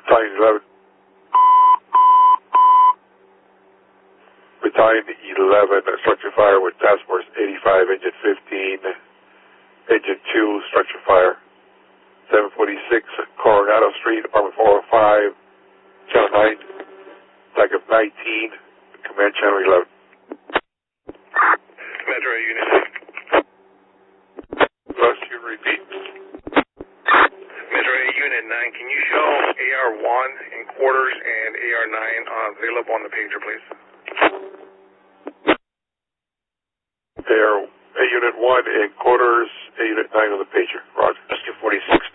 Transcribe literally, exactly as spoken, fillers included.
Battalion eleven. Battalion eleven, structure fire with Task Force eighty-five, Engine fifteen, Engine two, structure fire. seven forty-six Coronado Street, Apartment four oh five, Channel nine, Flag of nineteen, Command Channel eleven. Metro Unit. Trust you repeat. Metro Unit nine, can you show A R one in quarters and A R nine uh, available on the pager, please? A R, A Unit one in quarters, A Unit nine on the pager. Roger. Rescue forty-six